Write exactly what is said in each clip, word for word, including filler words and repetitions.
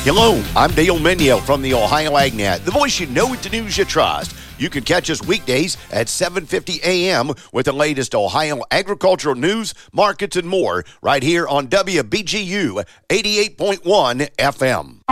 Hello, I'm Dale Minio from the Ohio AgNet, the voice you know with the news you trust. You can catch us weekdays at seven fifty a.m. with the latest Ohio agricultural news, markets, and more right here on W B G U eighty-eight point one F M.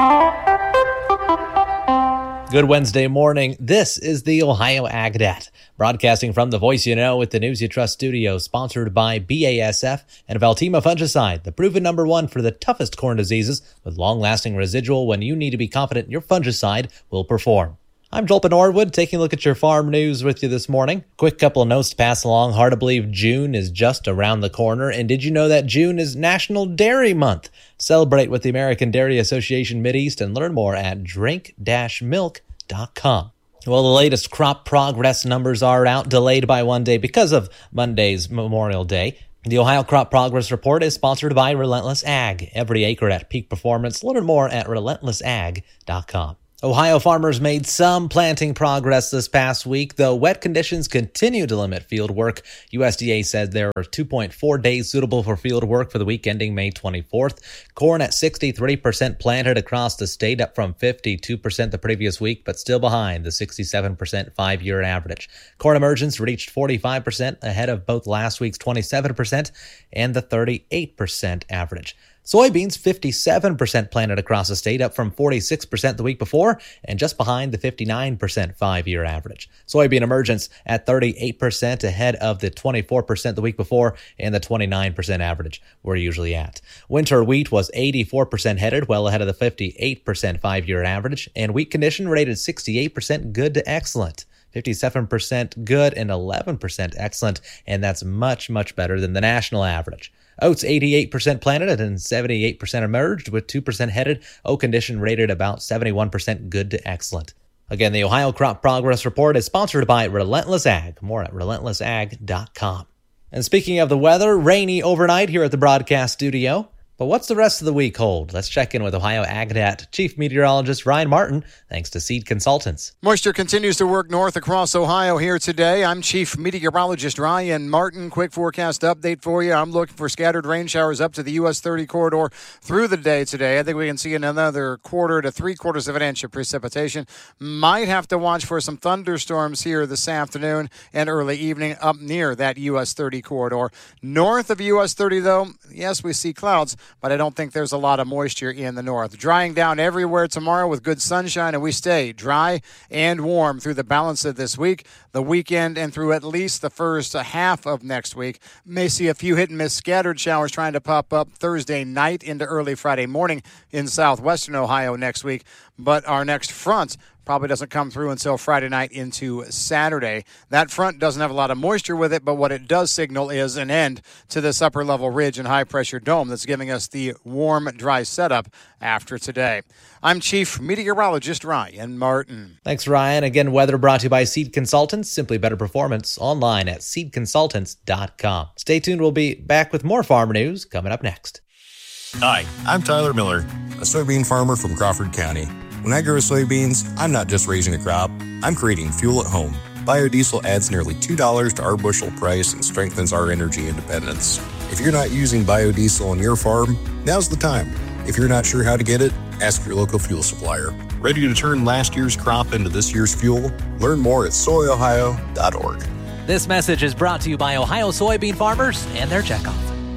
Good Wednesday morning. This is the Ohio AgNet, broadcasting from the voice you know with the news you trust studio, sponsored by B A S F and Valtima Fungicide, the proven number one for the toughest corn diseases with long-lasting residual when you need to be confident your fungicide will perform. I'm Joel Norwood, taking a look at your farm news with you this morning. Quick couple of notes to pass along. Hard to believe June is just around the corner. And did you know that June is National Dairy Month? Celebrate with the American Dairy Association Mideast and learn more at drink dash milk dot com. Well, the latest crop progress numbers are out, delayed by one day because of Monday's Memorial Day. The Ohio Crop Progress Report is sponsored by Relentless Ag. Every acre at peak performance. Learn more at relentless ag dot com. Ohio farmers made some planting progress this past week, though wet conditions continue to limit field work. U S D A said there are two point four days suitable for field work for the week ending May twenty-fourth. Corn at sixty-three percent planted across the state, up from fifty-two percent the previous week, but still behind the sixty-seven percent five-year average. Corn emergence reached forty-five percent, ahead of both last week's twenty-seven percent and the thirty-eight percent average. Soybeans, fifty-seven percent planted across the state, up from forty-six percent the week before, and just behind the fifty-nine percent five-year average. Soybean emergence at thirty-eight percent, ahead of the twenty-four percent the week before and the twenty-nine percent average we're usually at. Winter wheat was eighty-four percent headed, well ahead of the fifty-eight percent five-year average, and wheat condition rated sixty-eight percent good to excellent. fifty-seven percent good and eleven percent excellent, and that's much, much better than the national average. Oats, eighty-eight percent planted and seventy-eight percent emerged, with two percent headed. Oat condition rated about seventy-one percent good to excellent. Again, the Ohio Crop Progress Report is sponsored by Relentless Ag. More at relentless ag dot com. And speaking of the weather, rainy overnight here at the broadcast studio. But what's the rest of the week hold? Let's check in with Ohio AgNet Chief Meteorologist Ryan Martin, thanks to Seed Consultants. Moisture continues to work north across Ohio here today. I'm Chief Meteorologist Ryan Martin. Quick forecast update for you. I'm looking for scattered rain showers up to the U S thirty corridor through the day today. I think we can see another quarter to three quarters of an inch of precipitation. Might have to watch for some thunderstorms here this afternoon and early evening up near that U S thirty corridor. North of U S thirty, though, yes, we see clouds, but I don't think there's a lot of moisture in the north. Drying down everywhere tomorrow with good sunshine, and we stay dry and warm through the balance of this week, the weekend, and through at least the first half of next week. May see a few hit-and-miss scattered showers trying to pop up Thursday night into early Friday morning in southwestern Ohio next week, but our next front probably doesn't come through until Friday night into Saturday. That front doesn't have a lot of moisture with it, but what it does signal is an end to this upper-level ridge and high-pressure dome that's giving us the warm, dry setup after today. I'm Chief Meteorologist Ryan Martin. Thanks, Ryan. Again, weather brought to you by Seed Consultants. Simply better performance, online at seed consultants dot com. Stay tuned. We'll be back with more farm news coming up next. Hi, I'm Tyler Miller, a soybean farmer from Crawford County. When I grow soybeans, I'm not just raising a crop, I'm creating fuel at home. Biodiesel adds nearly two dollars to our bushel price and strengthens our energy independence. If you're not using biodiesel on your farm, now's the time. If you're not sure how to get it, ask your local fuel supplier. Ready to turn last year's crop into this year's fuel? Learn more at soy ohio dot org. This message is brought to you by Ohio soybean farmers and their checkoff.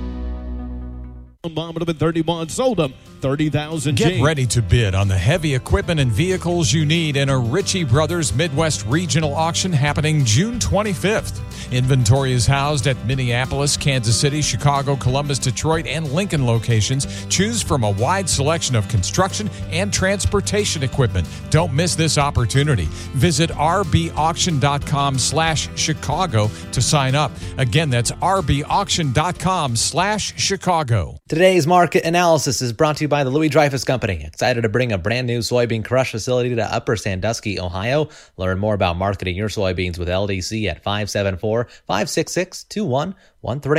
Bomb would have been thirty-one, sold them thirty thousand. Get ready to bid on the heavy equipment and vehicles you need in a Ritchie Brothers Midwest Regional Auction happening June twenty-fifth. Inventory is housed at Minneapolis, Kansas City, Chicago, Columbus, Detroit, and Lincoln locations. Choose from a wide selection of construction and transportation equipment. Don't miss this opportunity. Visit r b auction dot com slash Chicago to sign up. Again, that's r b auction dot com slash Chicago. Today's market analysis is brought to you by the Louis Dreyfus Company. Excited to bring a brand new soybean crush facility to Upper Sandusky, Ohio. Learn more about marketing your soybeans with L D C at five seven four, five six six, two one one three.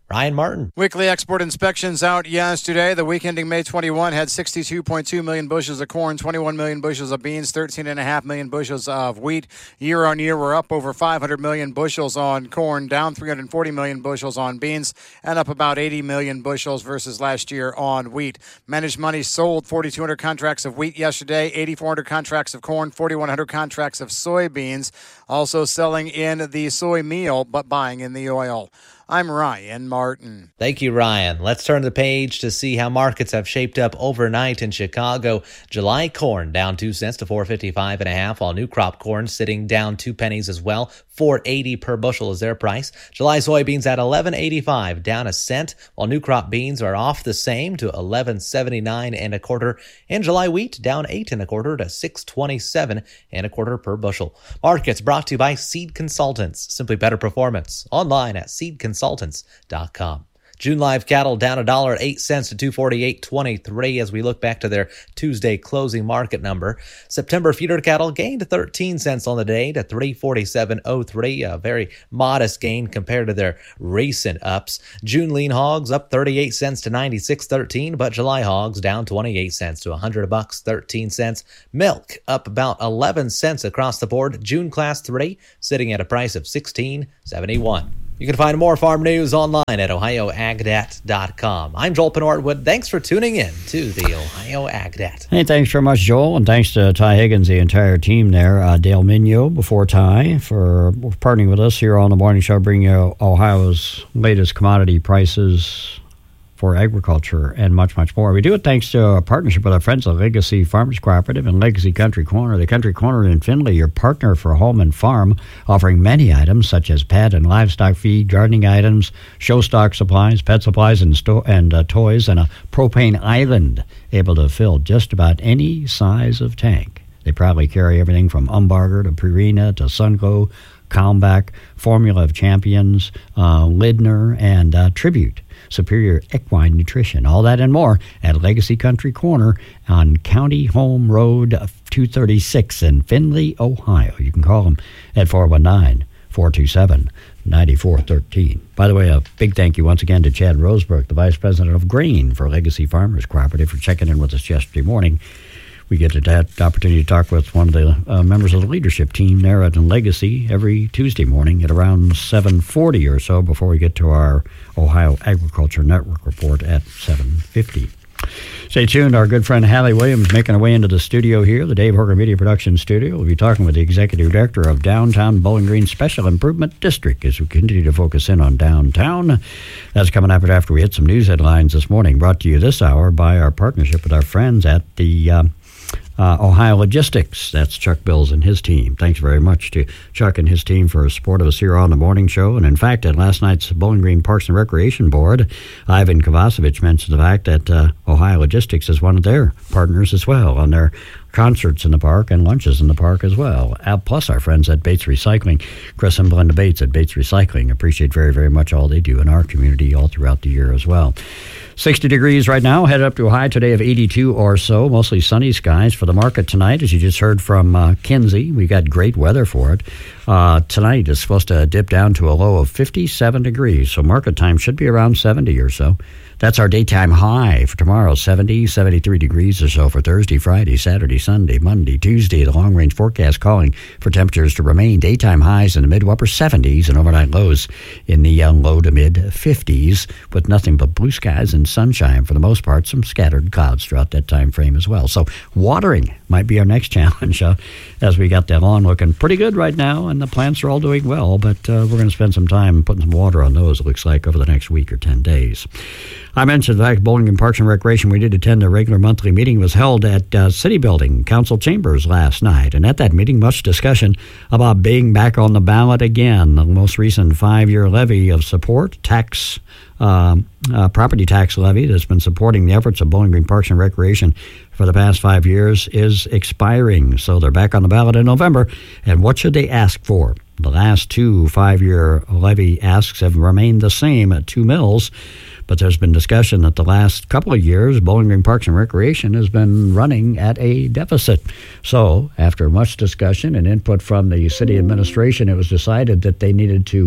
Ryan Martin. Weekly export inspections out yesterday. The week ending May twenty-first had sixty-two point two million bushels of corn, twenty-one million bushels of beans, thirteen point five million bushels of wheat. Year on year, we're up over five hundred million bushels on corn, down three hundred forty million bushels on beans, and up about eighty million bushels versus last year on wheat. Managed money sold forty-two hundred contracts of wheat yesterday, eighty-four hundred contracts of corn, forty-one hundred contracts of soybeans. Also selling in the soy meal, but buying in the oil. I'm Ryan Martin. Thank you, Ryan. Let's turn the page to see how markets have shaped up overnight in Chicago. July corn down two cents to four fifty-five and a half, while new crop corn sitting down two pennies as well. four eighty per bushel is their price. July soybeans at eleven eighty-five, down a cent, while new crop beans are off the same to eleven seventy-nine and a quarter. And July wheat down eight and a quarter to six twenty-seven and a quarter per bushel. Markets brought to you by Seed Consultants. Simply better performance. Online at seed consultants dot com. June live cattle down a dollar eight cents to two forty-eight twenty-three as we look back to their Tuesday closing market number. September feeder cattle gained thirteen cents on the day to three forty-seven oh three, a very modest gain compared to their recent ups. June lean hogs up thirty-eight cents to ninety-six thirteen, but July hogs down twenty-eight cents to one hundred bucks thirteen cents. Milk up about eleven cents across the board. June class three sitting at a price of sixteen seventy-one. You can find more farm news online at ohio agdat dot com. I'm Joel Pennortwood. Thanks for tuning in to the Ohio AgDat. Hey, thanks very much, Joel, and thanks to Ty Higgins, the entire team there. Uh, Dale Minyo before Ty for partnering with us here on the morning show, bringing you Ohio's latest commodity prices for agriculture and much, much more. We do it thanks to a partnership with our friends at Legacy Farmers Cooperative and Legacy Country Corner. The Country Corner in Findlay, your partner for home and farm, offering many items such as pet and livestock feed, gardening items, show stock supplies, pet supplies, and, sto- and uh, toys, and a propane island able to fill just about any size of tank. They proudly carry everything from Umbarger to Purina to Sunco, Calmback, Formula of Champions, uh, Lidner, and uh, Tribute. Superior equine nutrition. All that and more at Legacy Country Corner on County Home Road two thirty-six in Findlay, Ohio. You can call them at four one nine, four two seven, nine four one three. By the way, a big thank you once again to Chad Rosebrook, the Vice President of Grain for Legacy Farmers Cooperative, for checking in with us yesterday morning. We get to that opportunity to talk with one of the uh, members of the leadership team there at Legacy every Tuesday morning at around seven forty or so before we get to our Ohio Agriculture Network report at seven fifty. Stay tuned. Our good friend Hallie Williams making her way into the studio here, the Dave Horgan Media Production Studio. We'll be talking with the Executive Director of Downtown Bowling Green Special Improvement District as we continue to focus in on downtown. That's coming up after we hit some news headlines this morning, brought to you this hour by our partnership with our friends at the uh, Uh, Ohio Logistics. That's Chuck Bills and his team. Thanks very much to Chuck and his team for support of us here on the morning show. And in fact, at last night's Bowling Green Parks and Recreation Board, Ivan Kovacevic mentioned the fact that uh, Ohio Logistics is one of their partners as well on their concerts in the park and lunches in the park as well. Uh, plus our friends at Bates Recycling, Chris and Belinda Bates at Bates Recycling. Appreciate very, very much all they do in our community all throughout the year as well. sixty degrees right now, headed up to a high today of eighty-two or so, mostly sunny skies for the market tonight. As you just heard from uh, Kinsey, we got great weather for it. Uh, tonight is supposed to dip down to a low of fifty-seven degrees, so market time should be around seventy or so. That's our daytime high for tomorrow, seventy, seventy-three degrees or so for Thursday, Friday, Saturday, Sunday, Monday, Tuesday. The long-range forecast calling for temperatures to remain daytime highs in the mid-upper seventies and overnight lows in the uh, low to mid-fifties with nothing but blue skies and sunshine for the most part, some scattered clouds throughout that time frame as well. So watering might be our next challenge uh, as we got that lawn looking pretty good right now, and the plants are all doing well, but uh, we're going to spend some time putting some water on those, it looks like, over the next week or ten days. I mentioned the fact Bowling Green Parks and Recreation, we did attend a regular monthly meeting, was held at uh, City Building, Council Chambers last night. And at that meeting, much discussion about being back on the ballot again. The most recent five-year levy of support, tax, uh, uh, property tax levy that's been supporting the efforts of Bowling Green Parks and Recreation for the past five years is expiring. So they're back on the ballot in November. And what should they ask for? The last two five-year levy asks have remained the same at two mills. But there's been discussion that the last couple of years, Bowling Green Parks and Recreation has been running at a deficit. So after much discussion and input from the city administration, it was decided that they needed to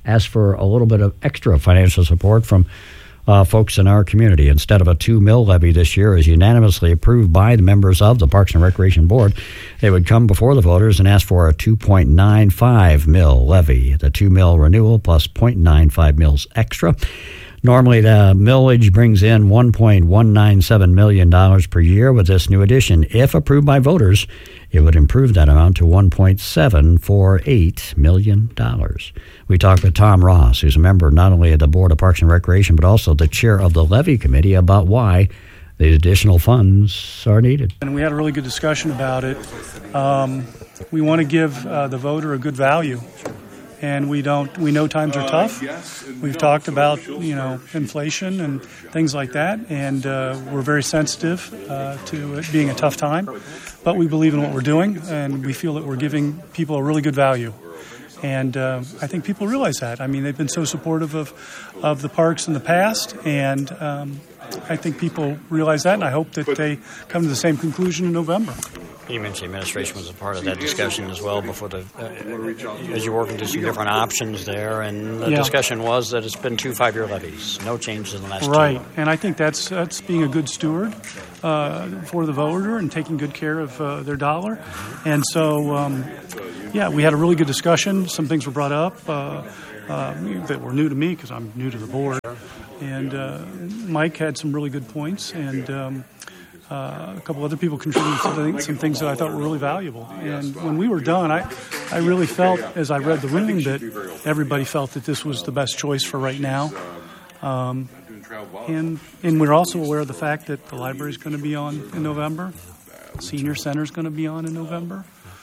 asked for a little bit of extra financial support from uh, folks in our community. Instead of a two mil levy this year, as unanimously approved by the members of the Parks and Recreation Board, they would come before the voters and ask for a two point nine five mil levy, the two mil renewal plus zero point nine five mils extra. Normally, the millage brings in one point one nine seven million dollars per year. With this new addition, if approved by voters, it would improve that amount to one point seven four eight million dollars. We talked with Tom Ross, who's a member not only of the Board of Parks and Recreation, but also the chair of the Levy Committee, about why the additional funds are needed. And we had a really good discussion about it. Um, we want to give uh, the voter a good value. And we don't. We know times are tough. We've talked about, you know, inflation and things like that, and uh, we're very sensitive uh, to it being a tough time. But we believe in what we're doing, and we feel that we're giving people a really good value. And uh, I think people realize that. I mean, they've been so supportive of of the parks in the past, and um, I think people realize that, and I hope that they come to the same conclusion in November. You mentioned the administration was a part of that discussion as well before the, uh, as you're working through some different options there, and the yeah. discussion was that it's been two five-year levies, no changes in the last right. two. Right, and I think that's that's being a good steward uh, for the voter and taking good care of uh, their dollar. And so, um, yeah, we had a really good discussion. Some things were brought up uh, uh, that were new to me because I'm new to the board. And uh, Mike had some really good points, and um, Uh, a couple other people contributed to some things that I thought were really valuable. And when we were done, I, I really felt, as I read the room, that everybody felt that this was the best choice for right now. Um, and and we're also aware of the fact that the library is going to be on in November. Senior Center is going to be on in November.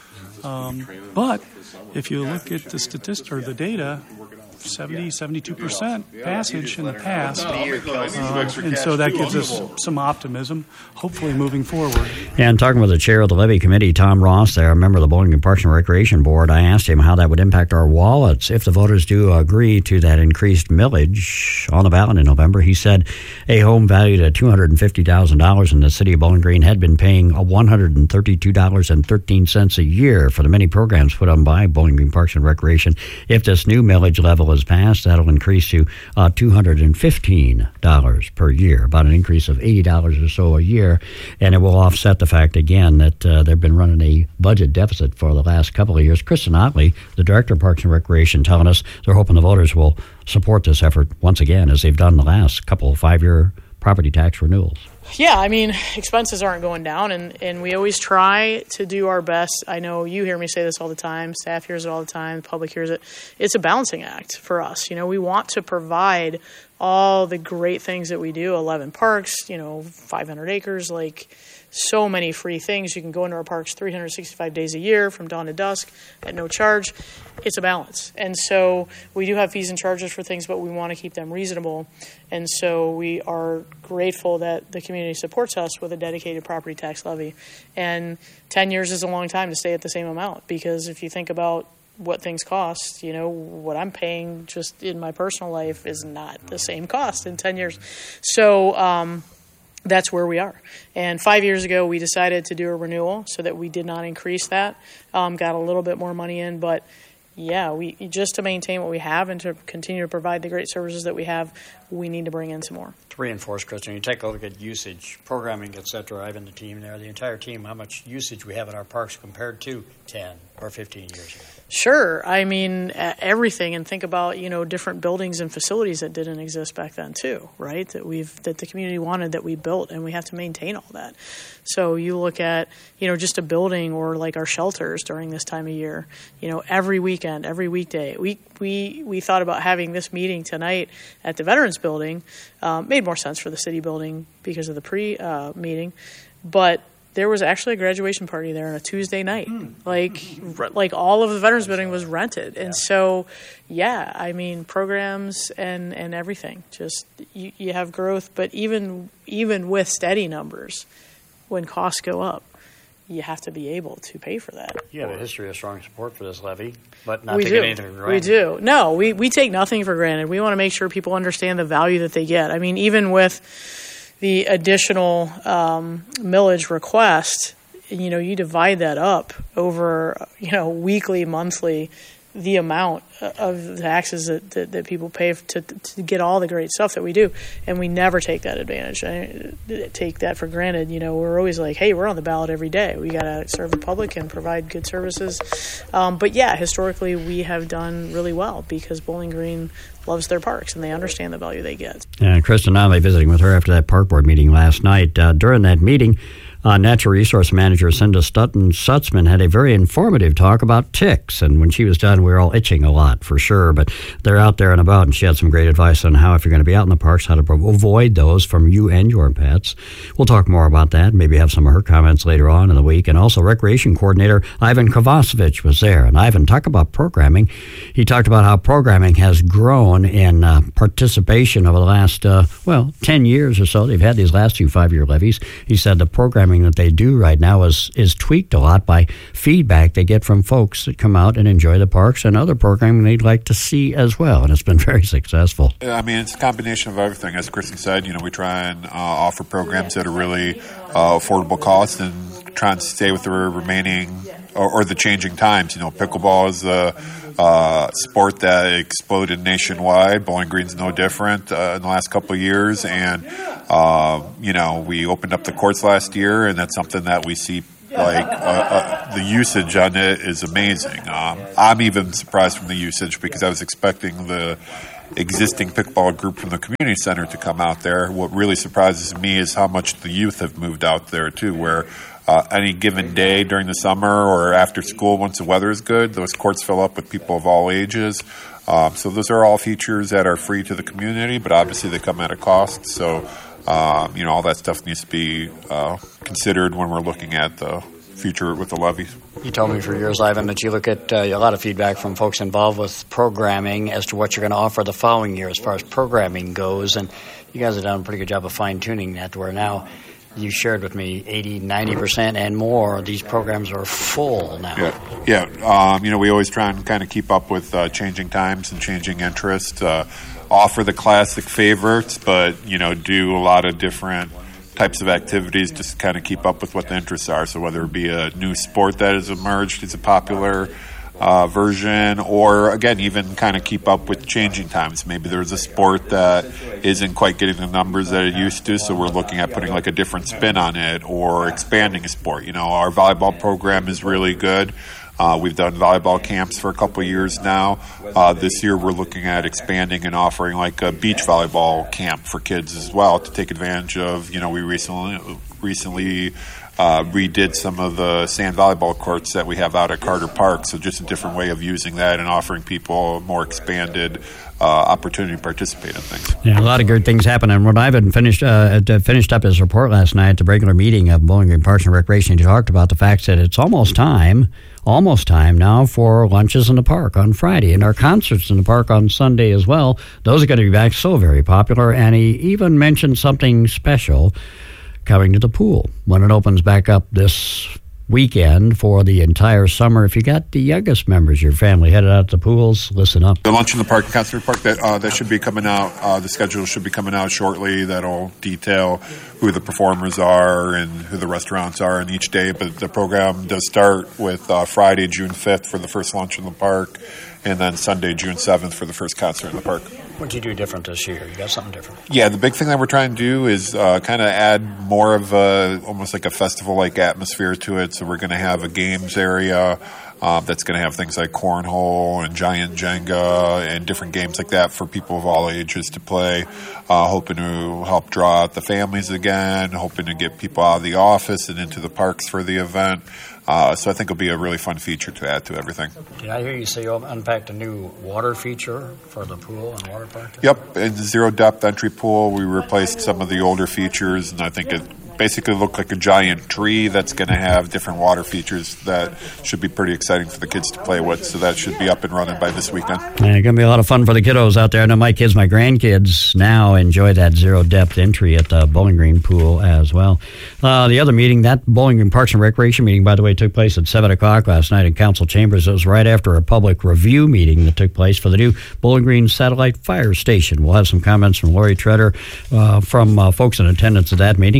Um, but if you look at the statistics or the data, seventy, seventy-two percent passage in the past. Uh, and so that gives us some optimism, hopefully moving forward. And talking with the chair of the Levy Committee, Tom Ross, there, a member of the Bowling Green Parks and Recreation Board, I asked him how that would impact our wallets if the voters do agree to that increased millage on the ballot in November. He said a home valued at two hundred fifty thousand dollars in the city of Bowling Green had been paying one hundred thirty-two dollars and thirteen cents a year for the many programs put on by Bowling Green Parks and Recreation. If this new millage level is passed, that'll increase to uh, two hundred fifteen dollars per year, about an increase of eighty dollars or so a year, and it will offset the fact, again, that uh, they've been running a budget deficit for the last couple of years. Kristen Otley, the Director of Parks and Recreation, telling us they're hoping the voters will support this effort once again, as they've done the last couple of five-year property tax renewals. Yeah, I mean, expenses aren't going down, and, and we always try to do our best. I know you hear me say this all the time. Staff hears it all the time. The public hears it. It's a balancing act for us. You know, we want to provide all the great things that we do, eleven parks, you know, five hundred acres, like so many free things. You can go into our parks three hundred sixty-five days a year from dawn to dusk at no charge. It's a balance. And so we do have fees and charges for things, but we want to keep them reasonable. And so we are grateful that the community supports us with a dedicated property tax levy. And ten years is a long time to stay at the same amount, because if you think about what things cost, you know, what I'm paying just in my personal life is not the same cost in ten years. So, um, that's where we are. And five years ago, we decided to do a renewal so that we did not increase that. Um, got a little bit more money in, but yeah, we just to maintain what we have and to continue to provide the great services that we have, we need to bring in some more. To reinforce, Kristen, you take a look at usage, programming, et cetera. I've been the team there, the entire team, how much usage we have in our parks compared to ten or fifteen years ago. Sure. I mean, everything. And think about, you know, different buildings and facilities that didn't exist back then too, right? That we've, that the community wanted, that we built, and we have to maintain all that. So you look at, you know, just a building or like our shelters during this time of year, you know, every weekend, every weekday. We, we, we thought about having this meeting tonight at the Veterans Building. Um, made more sense for the city building because of the pre uh, meeting, but there was actually a graduation party there on a Tuesday night. Mm. Like, re- like all of the Veterans Building was rented. And so, yeah, I mean, programs and, and everything. Just, you, you have growth, but even even with steady numbers, when costs go up, you have to be able to pay for that. You have a history of strong support for this levy, but not we taking do. anything for granted. We do. No, we, we take nothing for granted. We want to make sure people understand the value that they get. I mean, even with the additional um, millage request, you know, you divide that up over, you know, weekly, monthly, the amount of the taxes that, that, that people pay to to get all the great stuff that we do, and we never take that advantage. I take that for granted. You know, we're always like, hey, we're on the ballot every day. We got to serve the public and provide good services. Um, but yeah, historically we have done really well because Bowling Green loves their parks and they understand the value they get. And Kristen Nonley visiting with her after that park board meeting last night. Uh, during that meeting, Uh, Natural Resource Manager Cinda Stutton Sutzman had a very informative talk about ticks, and when she was done, we were all itching a lot for sure, but they're out there and about, and she had some great advice on how, if you're going to be out in the parks, how to avoid those from you and your pets. We'll talk more about that, maybe have some of her comments later on in the week. And also Recreation Coordinator Ivan Kovacevic was there, and Ivan, talk about programming. He talked about how programming has grown in uh, participation over the last, uh, well, ten years or so. They've had these last two five-year levies. He said the programming that they do right now is is tweaked a lot by feedback they get from folks that come out and enjoy the parks and other programming they'd like to see as well, and it's been very successful. I mean, it's a combination of everything. As Kristen said, you know, we try and uh, offer programs at a really uh, affordable cost and try and stay with the remaining or, or the changing times. You know, pickleball is a uh, sport that exploded nationwide. Bowling Green's no different uh, in the last couple of years, and uh, you know, we opened up the courts last year, and that's something that we see. Like uh, uh, the usage on it is amazing. Um, I'm even surprised from the usage because I was expecting the existing pickleball group from the community center to come out there. What really surprises me is how much the youth have moved out there too, where uh, any given day during the summer or after school, once the weather is good, those courts fill up with people of all ages. Um, so those are all features that are free to the community, but obviously they come at a cost. So um, you know, all that stuff needs to be uh, considered when we're looking at the future with the levies. You told me for years, Ivan, that you look at uh, a lot of feedback from folks involved with programming as to what you're going to offer the following year as far as programming goes, and you guys have done a pretty good job of fine-tuning that to where now you shared with me eighty, ninety percent and more these programs are full now. Yeah, yeah. Um, you know, we always try and kind of keep up with uh, changing times and changing interests, uh, offer the classic favorites, but, you know, do a lot of different types of activities just to kind of keep up with what the interests are. So whether it be a new sport that has emerged as a popular uh, version, or again, even kind of keep up with changing times. Maybe there's a sport that isn't quite getting the numbers that it used to, so we're looking at putting like a different spin on it or expanding a sport. You know, our volleyball program is really good. Uh, we've done volleyball camps for a couple of years now. Uh, this year we're looking at expanding and offering like a beach volleyball camp for kids as well to take advantage of, you know, we recently recently uh, redid some of the sand volleyball courts that we have out at Carter Park. So just a different way of using that and offering people a more expanded uh, opportunity to participate in things. Yeah, a lot of good things happening. When Ivan finished uh, finished up his report last night at the regular meeting of Bowling Green Parks and Recreation, he talked about the fact that it's almost time Almost time now for lunches in the park on Friday and our concerts in the park on Sunday as well. Those are going to be back, so very popular. And he even mentioned something special coming to the pool when it opens back up this weekend for the entire summer. If you got the youngest members of your family headed out to the pools, listen up. The lunch in the park, concert park, that uh, that should be coming out. Uh, the schedule should be coming out shortly. That'll detail who the performers are and who the restaurants are in each day. But the program does start with uh, Friday, June fifth for the first lunch in the park, and then Sunday, June seventh for the first concert in the park. What did you do different this year? You got something different? Yeah, the big thing that we're trying to do is uh, kind of add more of a, almost like a festival-like atmosphere to it. So we're going to have a games area uh, that's going to have things like cornhole and giant Jenga and different games like that for people of all ages to play. Uh, hoping to help draw out the families again, hoping to get people out of the office and into the parks for the event. Uh, so I think it'll be a really fun feature to add to everything. Did I hear you say you unpacked a new water feature for the pool and water park? Yep, in the zero depth entry pool, we replaced some of the older features, and I think it basically looked like a giant tree that's going to have different water features that should be pretty exciting for the kids to play with. So that should be up and running by this weekend. Yeah, it's going to be a lot of fun for the kiddos out there. I know my kids, my grandkids now enjoy that zero depth entry at the Bowling Green pool as well. Uh, the other meeting, that Bowling Green Parks and Recreation meeting, by the way, took place at seven o'clock last night in Council Chambers. It was right after a public review meeting that took place for the new Bowling Green Satellite Fire Station. We'll have some comments from Lori Treader uh, from uh, folks in attendance at that meeting and details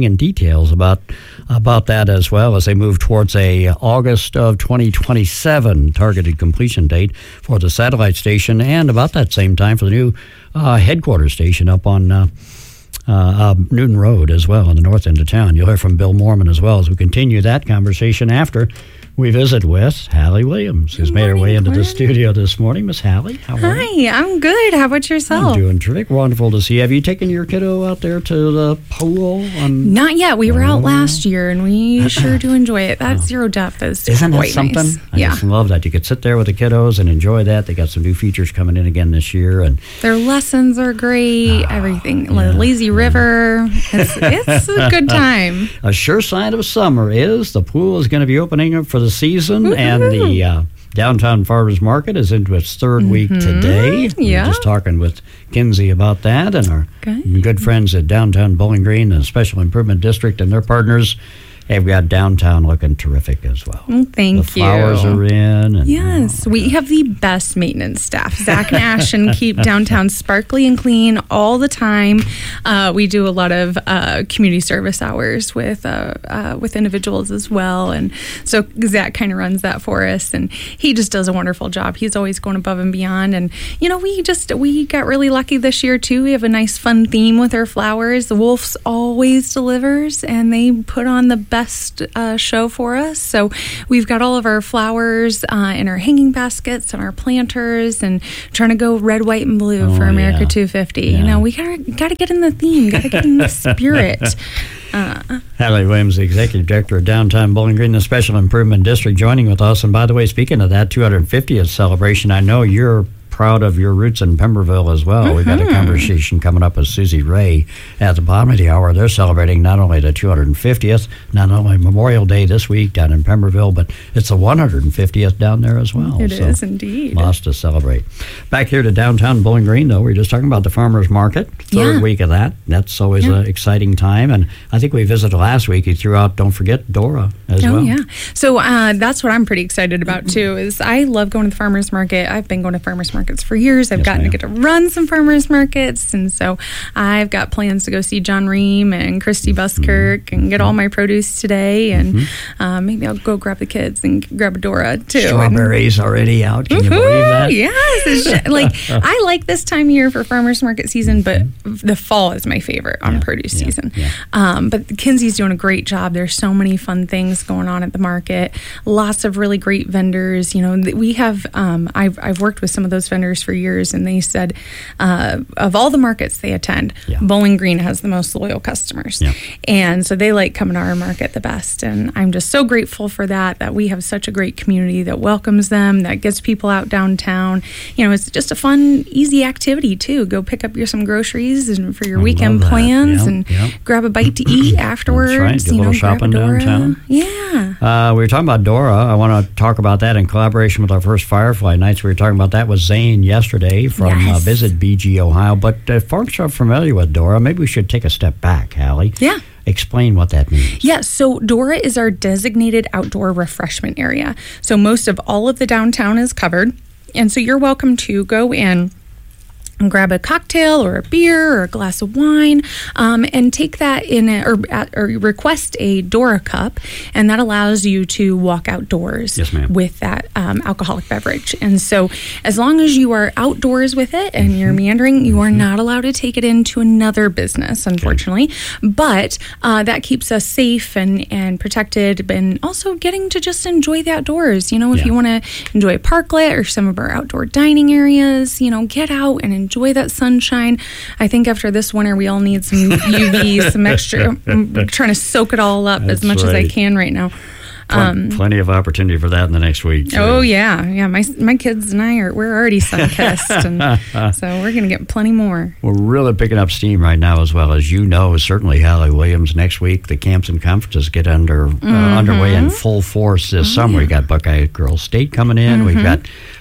details about about that as well as they move towards a August of twenty twenty-seven targeted completion date for the satellite station, and about that same time for the new uh, headquarters station up on uh, uh, uh, Newton Road as well on the north end of town. You'll hear from Bill Mormon as well as we continue that conversation after we visit with Hallie Williams, who's made her way into the studio this morning. Miss Hallie, how are you? Hi, I'm good. How about yourself? I'm doing terrific. Wonderful to see you. Have you taken your kiddo out there to the pool? On... Not yet. We were out last year, and we sure do enjoy it. That zero depth is Isn't that quite something? nice. I Yeah. just love that. You could sit there with the kiddos and enjoy that. They got some new features coming in again this year. And Their lessons are great. Everything. The lazy river. It's, it's a good time. a sure sign of summer is the pool is going to be opening up for the season. Woo-hoo. And the uh, downtown farmers market is into its third week today. We yeah. were just talking with Kinsey about that, and our Okay. good friends at Downtown Bowling Green, the Special Improvement District, and their partners have got downtown looking terrific as well. Well, thank the flowers you. are in. And, Yes, we have the best maintenance staff. Zach and Ashton keep downtown sparkly and clean all the time. Uh, we do a lot of uh, community service hours with uh, uh, with individuals as well, and so Zach kind of runs that for us, and he just does a wonderful job. He's always going above and beyond, and you know we just we got really lucky this year too. We have a nice fun theme with our flowers. The Wolf's always delivers, and they put on the best uh, show for us. So we've got all of our flowers uh, in our hanging baskets and our planters, and trying to go red, white, and blue Oh, for America yeah. two fifty. Yeah. You know, we gotta gotta get in the theme, gotta get in the spirit. Uh, Hallie Williams, the Executive Director of Downtown Bowling Green, the Special Improvement District, joining with us. And by the way, speaking of that two hundred fiftieth celebration, I know you're proud of your roots in Pemberville as well. Mm-hmm. We've got a conversation coming up with Susie Ray at the bottom of the hour. They're celebrating not only the two hundred fiftieth, not only Memorial Day this week down in Pemberville, but it's the one hundred fiftieth down there as well. It so is indeed. Lots to celebrate. Back here to downtown Bowling Green, though, we were just talking about the farmers market. Third Yeah. week of that. That's always Yeah. an exciting time. And I think we visited last week. You threw out, don't forget, Dora as oh well. yeah, so uh, that's what I'm pretty excited about too. Is I love going to the farmers market. I've been going to farmers markets for years. I've Yes, gotten ma'am. to get to run some farmers markets, and so I've got plans to go see John Ream and Christy Buskirk Mm-hmm. and get all my produce today, and uh, maybe I'll go grab the kids and grab a Dora too. Strawberries already out. Can you Woohoo! believe that? Yes, it's ju- like I like this time of year for farmers market season, but the fall is my favorite on Yeah, produce yeah, season. yeah. Um, but Kinsey's doing a great job. There's so many fun things going on at the market. Lots of really great vendors. You know, th- we have. Um, I've I've worked with some of those vendors for years, and they said uh, of all the markets they attend, Yeah. Bowling Green has the most loyal customers, Yeah. and so they like coming to our market the best. And I'm just so grateful for that. That we have such a great community that welcomes them, that gets people out downtown. You know, it's just a fun, easy activity too. Go pick up your some groceries and for your I weekend love that. plans, Yep, and yep. grab a bite to eat afterwards. That's right. Do a you know, little grab a shopping Dora. downtown. Yeah. Uh, we were talking about Dora. I want to talk about that in collaboration with our first Firefly Nights. We were talking about that with Zane yesterday from Yes. uh, Visit B G Ohio. But uh, if folks are familiar with Dora, maybe we should take a step back, Hallie. Yeah. Explain what that means. Yes, so Dora is our designated outdoor refreshment area. So most of all of the downtown is covered. And so you're welcome to go in and grab a cocktail or a beer or a glass of wine, um, and take that in a, or, or request a Dora cup, and that allows you to walk outdoors Yes, ma'am. with that um, alcoholic beverage. And so as long as you are outdoors with it and you're meandering, you are not allowed to take it into another business, unfortunately. But uh, that keeps us safe and, and protected, and also getting to just enjoy the outdoors. You know, if Yeah. you want to enjoy a parklet or some of our outdoor dining areas, you know, get out and enjoy that sunshine. I think after this winter, we all need some U V, some extra. I'm trying to soak it all up That's as much as I right. can right now. Pl- Um, plenty of opportunity for that in the next week. too. Oh yeah, yeah. My my kids and I are we're already sun kissed, and so we're gonna get plenty more. We're really picking up steam right now, as well as you know. Certainly, Hallie Williams. Next week, the camps and conferences get under uh, underway in full force this summer. We got Buckeye Girls State coming in. We've got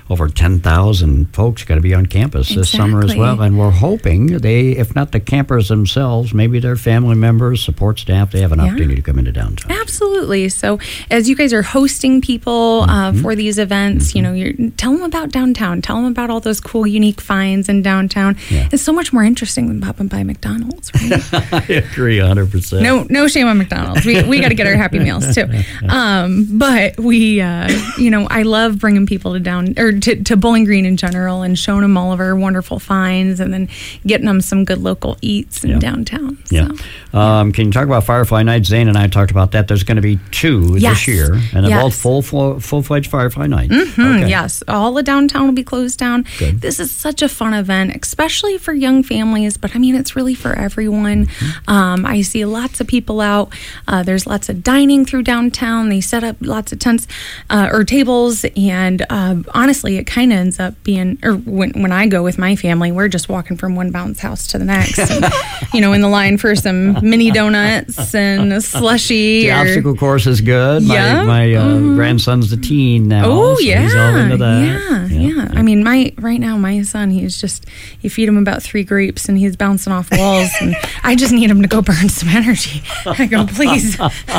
over ten thousand folks got to be on campus this Exactly. summer as well. And we're hoping they, if not the campers themselves, maybe their family members, support staff, they have an Yeah. opportunity to come into downtown. Absolutely. So as you guys are hosting people uh, for these events, mm-hmm. you know, you're, tell them about downtown. Tell them about all those cool, unique finds in downtown. Yeah. It's so much more interesting than popping by McDonald's, right? I agree one hundred percent. No, no shame on McDonald's. We we got to get our Happy Meals too. Um, but we, uh, you know, I love bringing people to down or to, to Bowling Green in general and showing them all of our wonderful finds and then getting them some good local eats in Yeah. downtown. Yeah. So. Um, can you talk about Firefly Nights? Zane and I talked about that. There's going to be two Yes. this year, and they're Yes. both full, full, full-fledged Firefly Nights. Mhm, Okay. Yes, all of downtown will be closed down. Good. This is such a fun event, especially for young families, but I mean, it's really for everyone. Um, I see lots of people out. Uh, there's lots of dining through downtown. They set up lots of tents uh, or tables, and uh, honestly, it kind of ends up being, or when, when I go with my family, we're just walking from one bounce house to the next, and, you know, in the line for some mini donuts and a slushie. The or, obstacle course is good. Yeah. My, my uh, Mhm. grandson's the teen now. Oh, so yeah. He's all into that. Yeah, yeah. I mean, my right now, my son, he's just, you feed him about three grapes and he's bouncing off walls. And I just need him to go burn some energy. I go, please.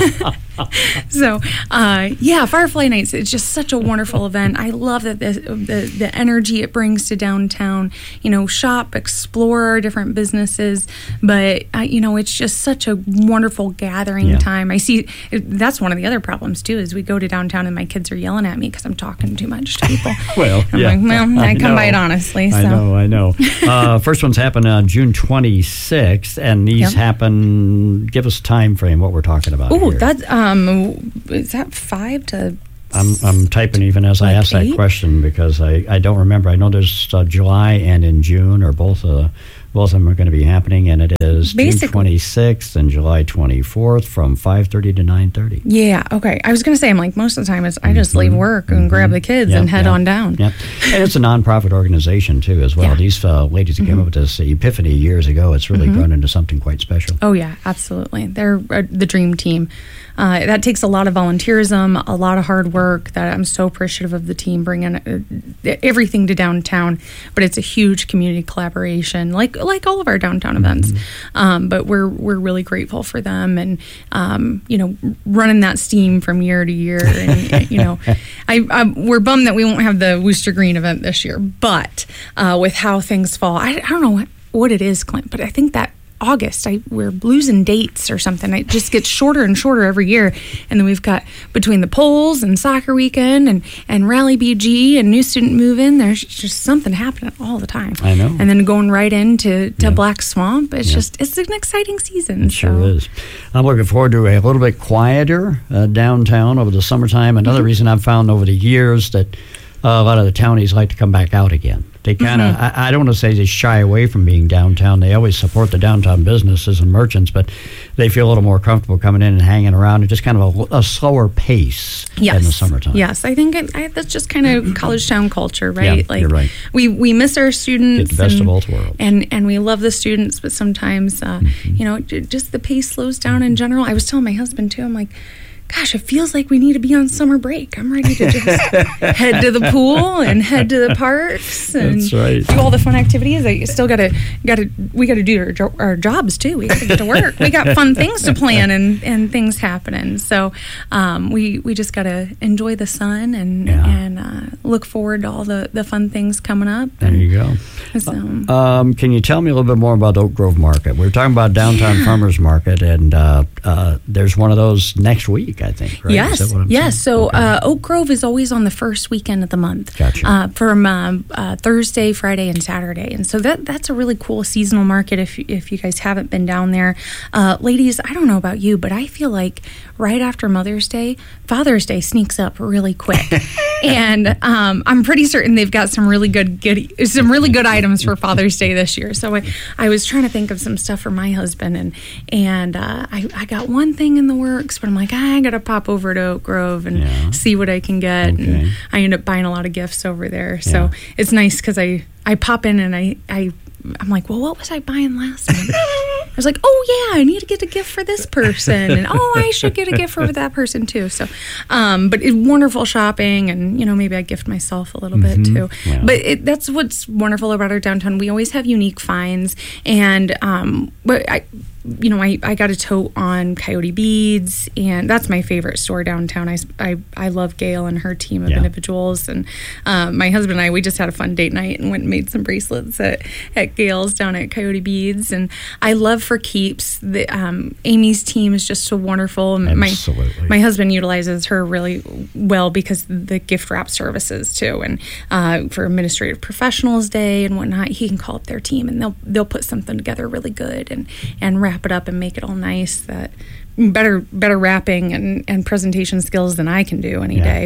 So, uh, yeah, Firefly Nights, it's just such a wonderful event. I love that the, the, the energy it brings to downtown. You know, shop, explore our different businesses. But, uh, you know, it's just such a wonderful gathering Yeah. time. I see, that's one of the other problems, too, is we go to downtown and my kids are yelling at me because I'm talking too much to people. Well, I'm yeah. like, well, I, come know. by it honestly. So. I know, I know. Uh, first one's happened on June twenty-sixth, and these Yep. happen, give us time frame, what we're talking about Oh, here. that's, um, is that five to I'm, I'm typing even as I Like ask that eight? question because I, I don't remember. I know there's uh, July and in June, or both uh, both of them are going to be happening, and it is June Basically- twenty-sixth and July twenty-fourth from five thirty to nine thirty. Yeah, okay. I was going to say, I'm like, most of the time, it's, I just leave work and grab the kids Yep, and head yep, on down. Yep. And it's a nonprofit organization, too, as well. Yeah. These uh, ladies that came up with this epiphany years ago, it's really Mhm. grown into something quite special. Oh, yeah, absolutely. They're uh, the dream team. Uh, that takes a lot of volunteerism, a lot of hard work that I'm so appreciative of the team bringing uh, everything to downtown. But it's a huge community collaboration, like like all of our downtown events. Um, but we're we're really grateful for them and, um, you know, running that steam from year to year. And, you know, I, I, we're bummed that we won't have the Wooster Green event this year. But uh, with how things fall, I, I don't know what, what it is, Clint, but I think that August, I, we're losing dates or something. It just gets shorter and shorter every year. And then we've got between the polls and soccer weekend and, and Rally B G and new student move-in, there's just something happening all the time. I know. And then going right into to Yeah. Black Swamp, it's Yeah. just, it's an exciting season. It sure so. is. I'm looking forward to a little bit quieter uh, downtown over the summertime. Another Mm-hmm. reason I've found over the years that uh, a lot of the townies like to come back out again. They kind of, Mm-hmm. I, I don't want to say they shy away from being downtown. They always support the downtown businesses and merchants, but they feel a little more comfortable coming in and hanging around at just kind of a, a slower pace Yes. in the summertime. Yes, I think it, I, that's just kind of college town culture, right? Yeah, like you're right. We we miss our students. Get the best of and, both worlds. And and we love the students, but sometimes, uh, Mm-hmm. you know, j- just the pace slows down in general. I was telling my husband too. I'm like, gosh, it feels like we need to be on summer break. I'm ready to just head to the pool and head to the parks and That's right. do all the fun activities. I still got to got to we got to do our, jo- our jobs too. We got to get to work. We got fun things to plan and, and things happening. So um, we we just got to enjoy the sun and Yeah. and uh, look forward to all the, the fun things coming up. There you go. So, Um, can you tell me a little bit more about Oak Grove Market? We were talking about downtown Yeah. farmers market, and uh, uh, there's one of those next week, I think. Right? Is Yes, that what I'm yes. saying? So Okay. uh, Oak Grove is always on the first weekend of the month, Gotcha. uh, from um, uh, Thursday, Friday, and Saturday. And so that that's a really cool seasonal market. If you- if you guys haven't been down there, uh, ladies, I don't know about you, but I feel like right after Mother's Day, Father's Day sneaks up really quick, and um, I'm pretty certain they've got some really good, good some really good items for Father's Day this year. So I, I was trying to think of some stuff for my husband, and and uh, I I got one thing in the works, but I'm like, I gotta pop over to Oak Grove and Yeah. see what I can get. Okay. And I end up buying a lot of gifts over there. So Yeah. it's nice because I, I pop in and I, I, I'm like, well, what was I buying last month? I was like, oh yeah, I need to get a gift for this person, and oh, I should get a gift for that person too. So, um, but it's wonderful shopping, and you know, maybe I gift myself a little Mm-hmm. bit too. Yeah. But it, that's what's wonderful about our downtown. We always have unique finds, and um, but I. You know, I, I got a tote on Coyote Beads, and that's my favorite store downtown. I, I, I love Gail and her team of Yeah. individuals. And um, my husband and I, we just had a fun date night and went and made some bracelets at, at Gail's down at Coyote Beads. And I love For Keeps. The, um, Amy's team is just so wonderful. Absolutely. My, my husband utilizes her really well because the gift wrap services too. And uh, for Administrative Professionals Day and whatnot, he can call up their team and they'll they'll put something together really good and, and wrap it up and make it all nice. That better better wrapping and, and presentation skills than I can do any Yeah. day.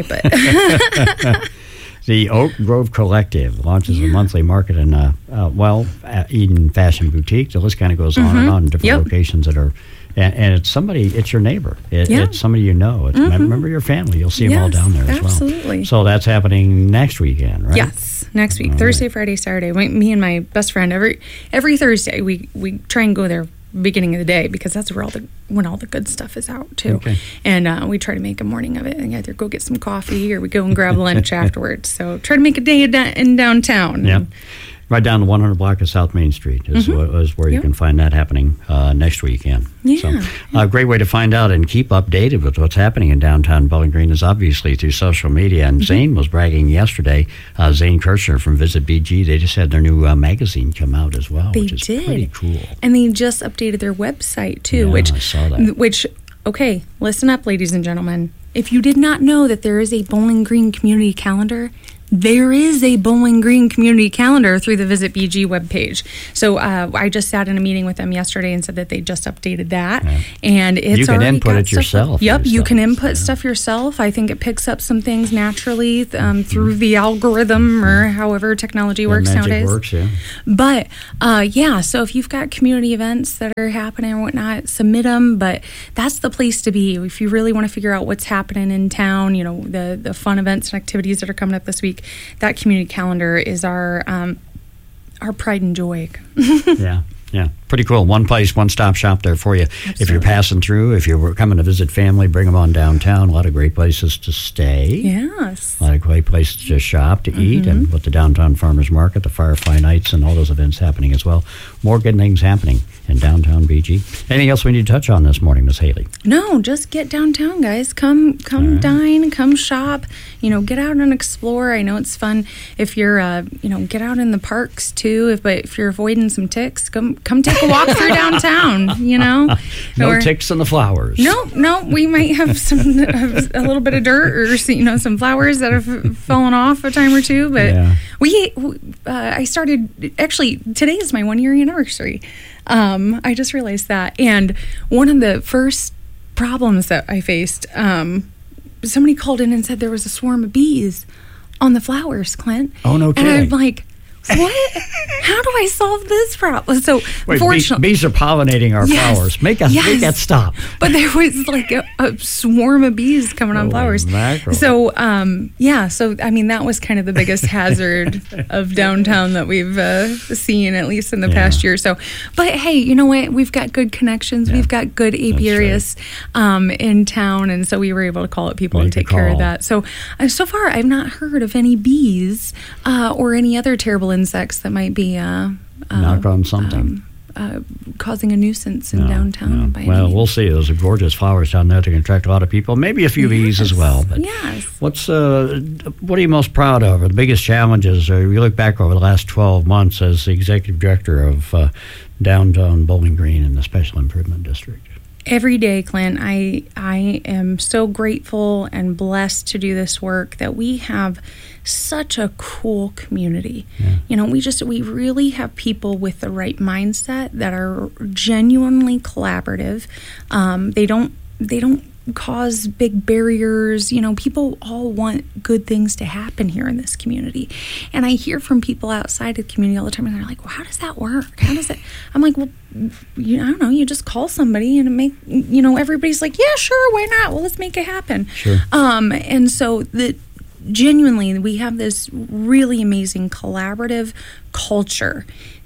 But The Oak Grove Collective launches a monthly market in, uh, uh, well, uh, Eden Fashion Boutique. The list kind of goes on and on in different Yep. locations that are, and, and it's somebody, it's your neighbor. It, Yeah. It's somebody you know. It's Mhm. member of your family. You'll see them all Yes, down there as well. absolutely. So that's happening next weekend, right? yes, next week, All Thursday, right. Friday, Saturday. We, me and my best friend every every Thursday we we try and go there beginning of the day because that's where all the when all the good stuff is out too. Okay. And uh, we try to make a morning of it and either go get some coffee or we go and grab lunch afterwards. So try to make a day in da- in downtown. Yeah. Right down the one hundred block of South Main Street is, Mhm. wh- is where you Yep. can find that happening uh, next weekend. Yeah. So, a great way to find out and keep updated with what's happening in downtown Bowling Green is obviously through social media. And Zane was bragging yesterday, uh, Zane Kirchner from Visit B G, they just had their new uh, magazine come out as well, They which is did. pretty cool. And they just updated their website too, Yeah, which I saw that. which okay, listen up, ladies and gentlemen. If you did not know that there is a Bowling Green community calendar, there is a Bowling Green community calendar through the Visit B G webpage. So uh, I just sat in a meeting with them yesterday and said that they just updated that, and it's You can already input got it stuff- yourself Yep, you can yourself, input stuff yourself. I think it picks up some things naturally um, through the algorithm or however technology That works magic nowadays. works, yeah. But uh, yeah, so if you've got community events that are happening or whatnot, submit them. But that's the place to be if you really want to figure out what's happening in town. You know, the the fun events and activities that are coming up this week. That community calendar is our um, our pride and joy. Yeah. Yeah, pretty cool. One place, one stop shop there for you. If you're passing through, if you're coming to visit family, bring them on downtown. A lot of great places to stay. Yes. A lot of great places to shop, to eat, and with the Downtown Farmers Market, the Firefly Nights, and all those events happening as well. More good things happening in downtown B G. Anything else we need to touch on this morning, Miss Haley? No, just get downtown, guys. Come, come right. dine, come shop. You know, get out and explore. I know it's fun if you're, uh, you know, get out in the parks too. If but if you're avoiding some ticks, come, come take a walk through downtown. You know, No Or- ticks in the flowers. No, no, we might have some a little bit of dirt or you know some flowers that have fallen off a time or two. But Yeah. we, uh, I started actually today is my one year anniversary. Um, I just realized that, and one of the first problems that I faced, um, somebody called in and said there was a swarm of bees on the flowers, Clint. Oh, no And I'm kidding. like, what? How do I solve this problem? So, Wait, fortunately, bees, bees are pollinating our Yes, flowers. Make, us, make yes. that stop. but there was like a, a swarm of bees coming on Holy flowers. mackerel. So, um, yeah, so I mean, that was kind of the biggest hazard of downtown that we've uh, seen, at least in the Yeah. past year. So, but hey, you know what? We've got good connections. We've got good apiarists um, in town, and so we were able to call up people and Make a take care of call. that. So, uh, so far, I've not heard of any bees uh, or any other terrible insects that might be uh, uh, Knock on something. um, uh, causing a nuisance in No, downtown. no. By any Well, means. we'll see. Those are gorgeous flowers down there. They can attract a lot of people. Maybe a few bees as well. But Yes. what's uh, what are you most proud of? Or the biggest challenges? Or you look back over the last twelve months as the executive director of uh, downtown Bowling Green in the Special Improvement District. Every day, Clint, I I am so grateful and blessed to do this work that we have such a cool community. You know, we just we really have people with the right mindset that are genuinely collaborative. Um, they don't they don't cause big barriers. You know, people all want good things to happen here in this community. And I hear from people outside of the community all the time, and they're like, well, how does that work? How does it? I'm like, well, you, I don't know. You just call somebody and make, you know, everybody's like, yeah, sure, why not? Well, let's make it happen. Sure. Um, and so the genuinely, we have this really amazing collaborative culture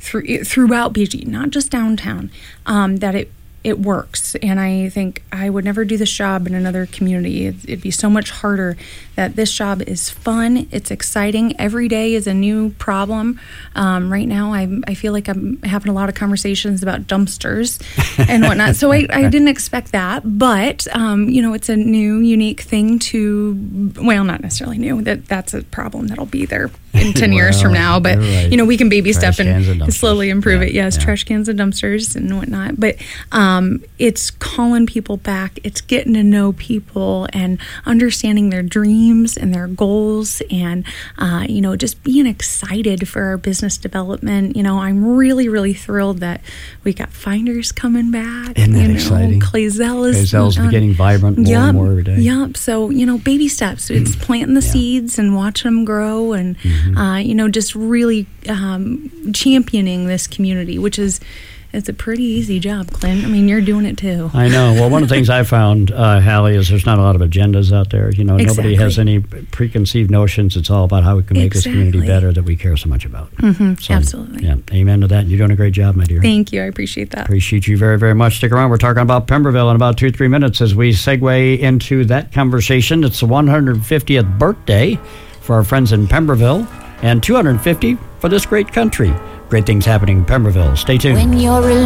through, throughout B G, not just downtown, um, that it it works. And I think I would never do this job in another community. It'd, it'd be so much harder. That this job is fun. It's exciting. Every day is a new problem. Um, right now, I I feel like I'm having a lot of conversations about dumpsters and whatnot. So I, I didn't expect that. But, um, you know, it's a new, unique thing to, well, not necessarily new. That That's a problem that'll be there in ten well, years from now. But, right. you know, we can baby trash step and, and slowly improve yeah, it. Yes, yeah. Trash cans and dumpsters and whatnot. But um, it's calling people back. It's getting to know people and understanding their dreams and their goals, and uh, you know, just being excited for our business development. You know, I'm really, really thrilled that we got Finders coming back. Isn't that you know, exciting? Clazel's, Clazel's uh, getting vibrant more yep, and more every day. Yep. So you know, baby steps. It's planting the yeah. seeds and watching them grow, and mm-hmm. uh, you know, just really um, championing this community, which is. It's a pretty easy job, Clint. I mean, you're doing it too. I know. Well, one of the things I found, uh, Hallie, is there's not a lot of agendas out there. You know, exactly. nobody has any preconceived notions. It's all about how we can make exactly. this community better that we care so much about. Mm-hmm. So, absolutely. Yeah. Amen to that. You're doing a great job, my dear. Thank you. I appreciate that. Appreciate you very, very much. Stick around. We're talking about Pemberville in about two, three minutes as we segue into that conversation. It's the one hundred fiftieth birthday for our friends in Pemberville and two hundred fifty for this great country. Great things happening in Pemberville. Stay tuned. When you're